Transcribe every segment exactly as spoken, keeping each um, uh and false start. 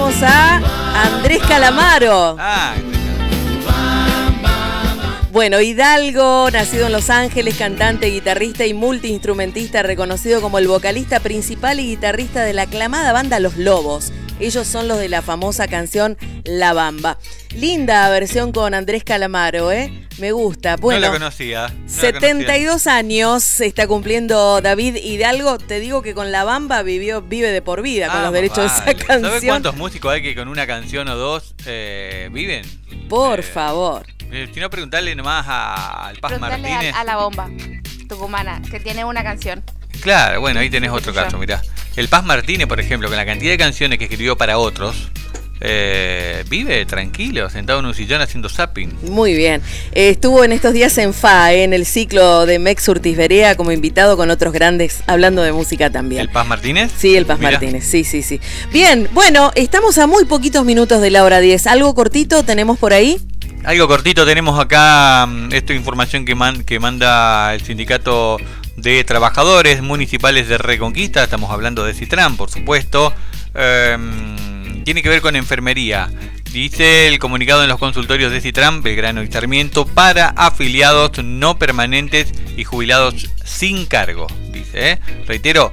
tenemos a Andrés Calamaro. Ah, Bueno, Hidalgo, nacido en Los Ángeles, cantante, guitarrista y multiinstrumentista, reconocido como el vocalista principal y guitarrista de la aclamada banda Los Lobos. Ellos son los de la famosa canción La Bamba. Linda versión con Andrés Calamaro, ¿eh? Me gusta. Bueno, no la conocía. No setenta y dos años se está cumpliendo David Hidalgo. Te digo que con La Bamba vivió, vive de por vida con ah, los derechos vale. de esa canción. ¿Sabes cuántos músicos hay que con una canción o dos eh, viven? Por eh, favor. Si no, preguntarle nomás a, al Paz Preguntarle Martínez. A, a La Bomba tucumana, que tiene una canción. Claro, bueno, ahí tenés otro yo. caso, mirá. El Paz Martínez, por ejemplo, con la cantidad de canciones que escribió para otros, eh, vive tranquilo, sentado en un sillón haciendo zapping. Muy bien. Eh, estuvo en estos días en F A, eh, en el ciclo de Mex Urtiz Berea, como invitado con otros grandes, hablando de música también. ¿El Paz Martínez? Sí, el Paz Mirá. Martínez, sí, sí, sí. Bien, bueno, estamos a muy poquitos minutos de la hora diez. ¿Algo cortito tenemos por ahí? Algo cortito tenemos acá, esta información que, man, que manda el Sindicato de Trabajadores Municipales de Reconquista. Estamos hablando de Citran, por supuesto. Eh, tiene que ver con enfermería. Dice el comunicado en los consultorios de Citran, Belgrano y Sarmiento, para afiliados no permanentes y jubilados sin cargo. Dice, ¿eh? Reitero,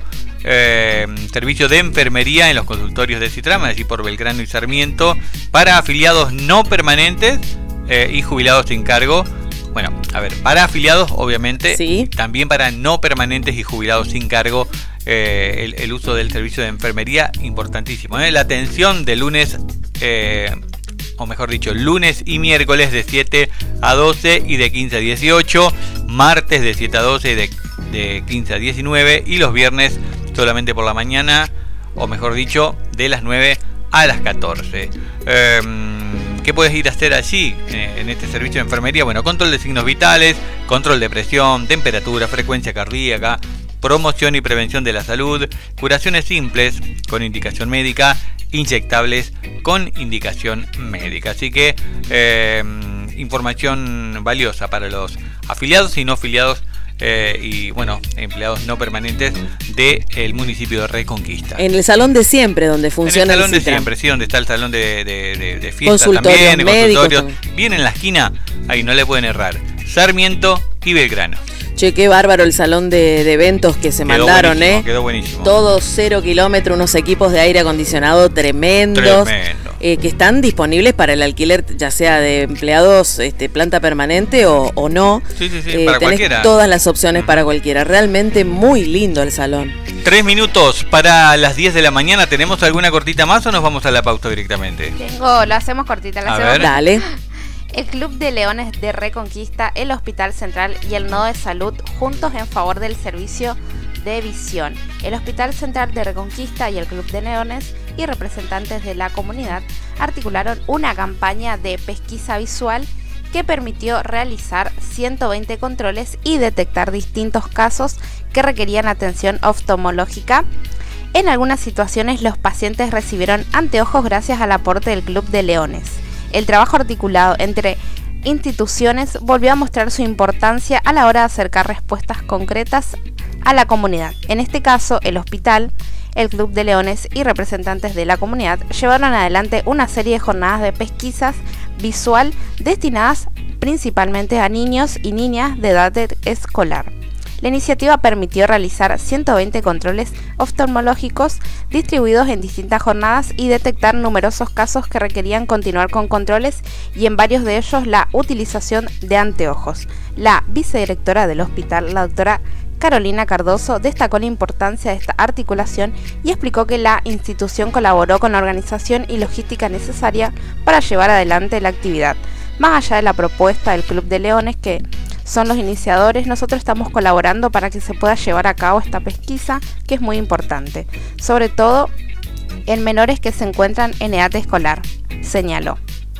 eh, servicio de enfermería en los consultorios de Citran, así por Belgrano y Sarmiento, para afiliados no permanentes eh, y jubilados sin cargo. Bueno, a ver, para afiliados, obviamente, sí. También para no permanentes y jubilados sin cargo, eh, el, el uso del servicio de enfermería, importantísimo. ¿eh? La atención de lunes, eh, o mejor dicho, lunes y miércoles de siete a doce y de quince a dieciocho, martes de siete a doce y de, de quince a diecinueve, y los viernes solamente por la mañana, o mejor dicho, de las nueve a las catorce. Eh, ¿Qué puedes ir a hacer allí en este servicio de enfermería? Bueno, control de signos vitales, control de presión, temperatura, frecuencia cardíaca, promoción y prevención de la salud, curaciones simples con indicación médica, inyectables con indicación médica. Así que eh, información valiosa para los afiliados y no afiliados Eh, y bueno, empleados no permanentes del municipio de Reconquista. En el salón de siempre, donde funciona el salón el de Citran. siempre, sí, donde está el salón de, de, de, de fiestas Consultorios también, de médicos consultorios. también. Bien en la esquina, ahí no le pueden errar. Sarmiento y Belgrano. Che, qué bárbaro el salón de, de eventos que se Quedó mandaron, buenísimo, ¿eh? Quedó buenísimo. Todos cero kilómetros, unos equipos de aire acondicionado tremendos. Tremendo. Eh, que están disponibles para el alquiler, ya sea de empleados, este, planta permanente o, o no. Sí, sí, sí, Eh, para tenés cualquiera. todas las opciones para cualquiera. Realmente muy lindo el salón. Tres minutos para las diez de la mañana. ¿Tenemos alguna cortita más o nos vamos a la pausa directamente? Tengo, lo hacemos cortita, la A hacemos. ver. Dale. El Club de Leones de Reconquista, el Hospital Central y el Nodo de Salud juntos en favor del servicio de visión. El Hospital Central de Reconquista y el Club de Leones y representantes de la comunidad articularon una campaña de pesquisa visual que permitió realizar ciento veinte controles y detectar distintos casos que requerían atención oftalmológica. En algunas situaciones los pacientes recibieron anteojos gracias al aporte del Club de Leones. El trabajo articulado entre instituciones volvió a mostrar su importancia a la hora de acercar respuestas concretas a la comunidad. En este caso, el hospital, el Club de Leones y representantes de la comunidad llevaron adelante una serie de jornadas de pesquisas visual destinadas principalmente a niños y niñas de edad escolar. La iniciativa permitió realizar ciento veinte controles oftalmológicos distribuidos en distintas jornadas y detectar numerosos casos que requerían continuar con controles y en varios de ellos la utilización de anteojos. La vicedirectora del hospital, la doctora Carolina Cardoso, destacó la importancia de esta articulación y explicó que la institución colaboró con la organización y logística necesaria para llevar adelante la actividad. Más allá de la propuesta del Club de Leones, que son los iniciadores, nosotros estamos colaborando para que se pueda llevar a cabo esta pesquisa, que es muy importante, sobre todo en menores que se encuentran en edad escolar, señaló.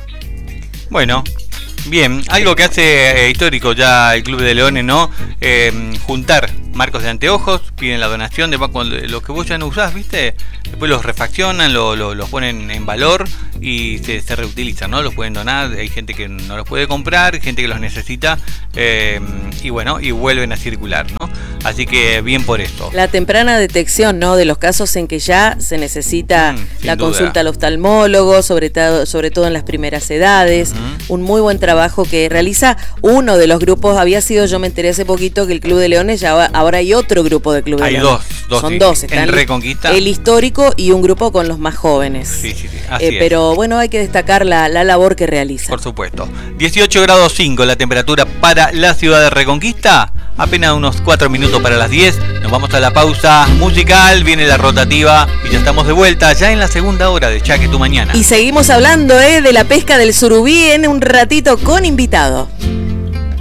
Bueno, bien, algo que hace eh, histórico ya el Club de Leones, ¿no? Eh, juntar marcos de anteojos, piden la donación de cuando, los que vos ya no usás, ¿viste? Después los refaccionan, lo, lo, los ponen en valor y se, se reutilizan, ¿no? Los pueden donar, hay gente que no los puede comprar, gente que los necesita, eh, y bueno, y vuelven a circular, ¿no? Así que bien por esto. La temprana detección, ¿no?, de los casos en que ya se necesita mm, la duda. consulta al oftalmólogo, sobre todo, sobre todo en las primeras edades. Uh-huh. Un muy buen trabajo que realiza uno de los grupos. Había sido, yo me enteré hace poquito que el Club de Leones, ya ahora hay otro grupo de Club de hay Leones. Hay dos, dos. Son sí. dos. Están en Reconquista. El histórico y un grupo con los más jóvenes. Sí, sí, sí. Así eh, es. Pero bueno, hay que destacar la, la labor que realiza. Por supuesto. dieciocho grados cinco la temperatura para la ciudad de Reconquista. Apenas unos cuatro minutos para las diez. Nos vamos a la pausa musical. Viene la rotativa y ya estamos de vuelta ya en la segunda hora de Chaque Tu Mañana. Y seguimos hablando eh, de la pesca del surubí en un ratito con invitado.